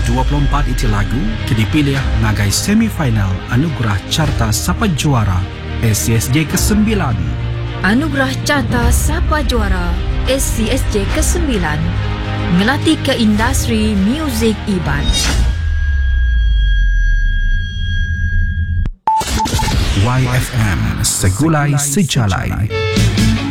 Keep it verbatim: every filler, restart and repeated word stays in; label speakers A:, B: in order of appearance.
A: dua puluh empat iti lagu ke dipilih ngagai semifinal Anugerah Carta Sapa Juara S C S J kesembilan.
B: Anugerah Carta Sapa Juara S C S J kesembilan ngelatih ke industri muzik Iban.
A: Y F M Segulai Sejalai.